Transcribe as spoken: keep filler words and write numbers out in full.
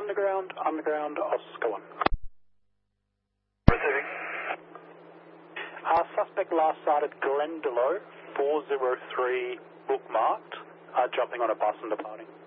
Underground, underground, Oscar one. Receiving. Uh, suspect last sighted Glendalough, four zero three bookmarked, uh, jumping on a bus and departing.